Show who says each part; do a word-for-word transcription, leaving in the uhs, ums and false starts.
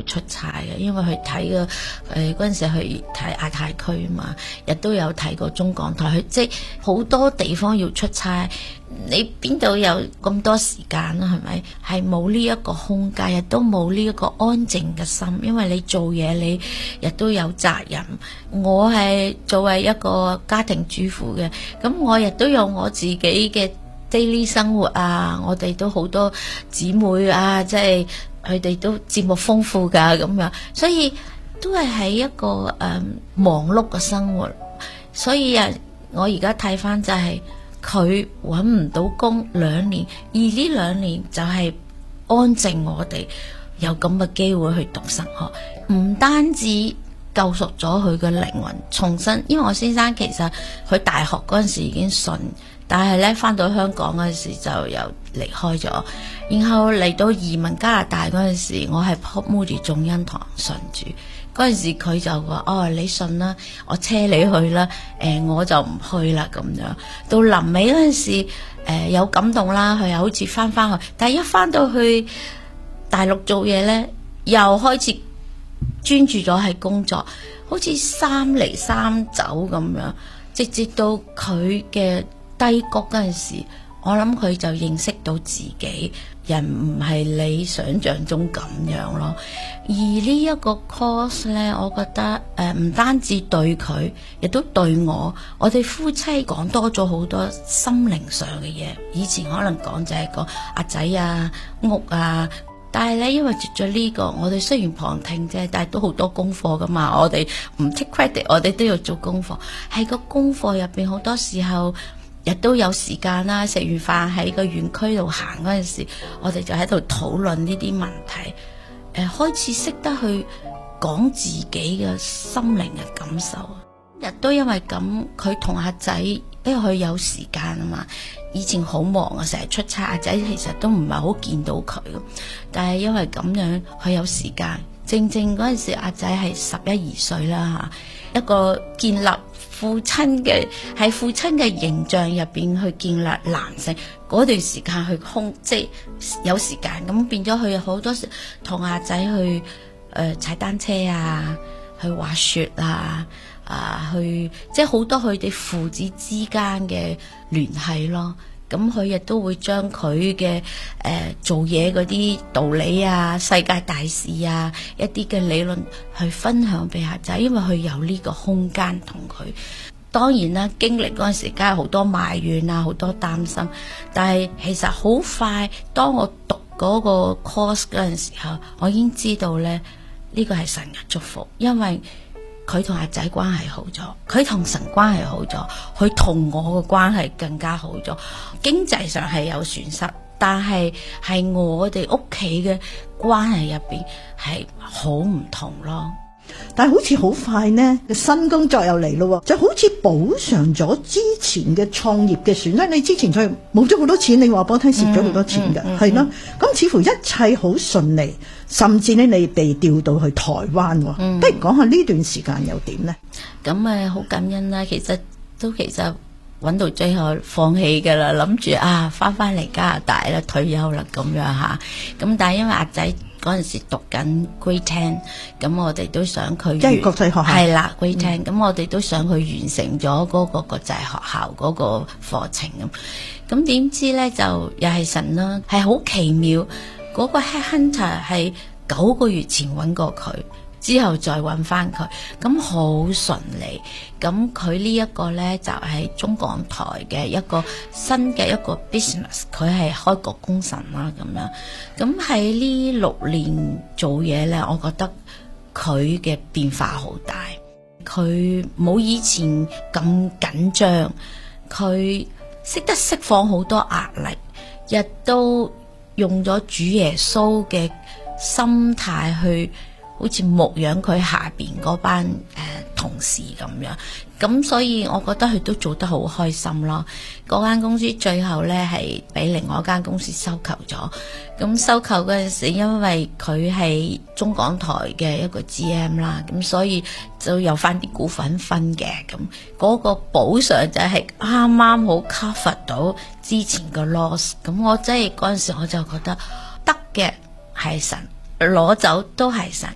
Speaker 1: 出差嘅，因為去睇嘅誒嗰陣時去睇亞太區嘛，亦都有睇過中港台，去即係好多地方要出差，你邊度有咁多時間啊？係咪？係冇呢一個空間，亦都冇呢一個安靜嘅心，因為你做嘢你亦都有責任。我係作為一個家庭主婦嘅，咁我亦都有我自己嘅 daily 生活啊，我哋都好多姊妹啊，即係佢哋都節目豐富噶咁樣，所以都係喺一個誒、嗯、忙碌嘅生活。所以啊，我而家睇翻就係佢搵唔到工兩年，而呢兩年就係安靜我哋有咁嘅機會去讀神學，唔單止救贖咗佢嘅靈魂，重新，因為我先生其實佢大學嗰陣時已經信，但係咧翻到香港嗰陣時就又離開咗，然後嚟到移民加拿大嗰陣時，我係 Port Moody 眾恩堂信主，嗰陣時佢就話哦，你信啦，我車你去啦，誒、呃、我就唔去啦咁樣。到臨尾嗰陣時，誒、呃、有感動啦，佢又好似翻翻去，但係一翻到去大陸做嘢咧，又開始專注咗喺工作，好似三嚟三走咁樣，直至到佢嘅低谷嗰陣時，我諗佢就認識到自己人唔係你想象中咁樣咯。而呢一個 course 呢，我覺得誒唔單止對佢，亦都對我，我哋夫妻講多咗好多心靈上嘅嘢。以前可能講就係講阿仔啊、屋啊。但係咧，因為接咗呢個，我哋雖然旁聽啫，但係都好多功課噶嘛。我哋唔 take credit，我哋都要做功課。喺個功課入邊，好多時候亦都有時間啦。食完飯喺個園區度行嗰陣時，我哋就喺度討論呢啲問題。誒、呃，開始識得去講自己嘅心靈嘅感受。亦都因為咁，佢同阿仔，因為佢有時間啊嘛。以前好忙啊，成日出差，阿仔其實都唔係好見到佢。但係因為咁樣，佢有時間。正正嗰陣時，阿仔係十一二歲啦嚇，一個建立父親嘅喺父親嘅形象入邊去建立男性嗰段時間去空，即係有時間咁變咗佢好多時同阿仔去誒、呃、踩單車啊，去滑雪啊。啊，去即係好多佢哋父子之間嘅聯繫咯。咁佢亦都會將佢嘅誒做嘢嗰啲道理啊、世界大事啊、一啲嘅理論去分享俾阿仔，因為佢有呢個空間同佢。當然啦，經歷嗰陣時，梗係好多埋怨啊，好多擔心。但係其實好快，當我讀嗰個 course 嗰陣時候，我已經知道咧，呢個係神嘅祝福，因為佢同阿仔關係好咗，佢同神關係好咗，佢同我嘅關係更加好咗。經濟上係有損失，但係係我哋屋企嘅關係入邊係好唔同咯。
Speaker 2: 但係好似好快呢，新工作又嚟咯，就好似補償咗之前嘅創業嘅損失。你之前就冇咗好多錢，你話俾我聽蝕咗好多錢嘅，係咯。咁似乎一切好順利，甚至呢你被調到去台灣，嗯、不如講下呢段時間又點呢？
Speaker 1: 咁啊好感恩啦，其實都其實揾到最後放棄噶啦，諗住啊翻翻嚟加拿大啦，退休啦咁樣吓。咁但係因為阿仔嗰陣時讀緊 Grade Ten， 咁我哋都想佢
Speaker 2: 即係國際學校
Speaker 1: 係啦 Grade Ten， 咁我哋都想佢完成咗嗰個國際學校嗰個課程咁。咁點知咧就又係神啦，係好奇妙。嗰個 headhunter 係九個月前揾過佢，之後再揾翻佢，咁好順利。咁佢呢一個呢，就係、是、中港台嘅一個新嘅一個 business， 佢係開國功臣啦咁樣。咁喺呢六年做嘢呢，我覺得佢嘅變化好大。佢冇以前咁緊張，佢識得釋放好多壓力，亦都用咗主耶穌嘅心態去好似牧養佢下邊嗰班誒、呃、同事咁樣，咁所以我覺得佢都做得好開心咯。嗰間公司最後呢係俾另外一間公司收購咗，咁收購嗰陣時因為佢係中港台嘅一個 G M 啦，咁所以就有翻啲股份分嘅，咁嗰個補償就係啱啱好 cover 到之前嘅 loss， 咁我真係嗰陣時我就覺得得嘅係神，攞走都係神，